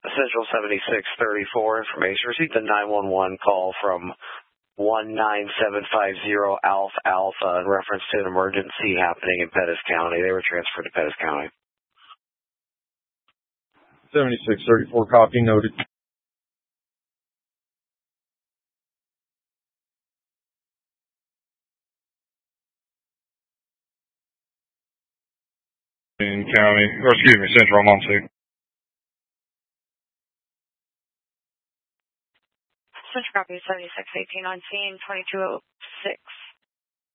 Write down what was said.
Central 7634, information received a 911 call from 19750 Alpha Alpha in reference to an emergency happening in Pettis County. They were transferred to Pettis County. 7634, copy, noted. In county, or excuse me, Central, I'm on 2. Central copy 7618 on scene 2206.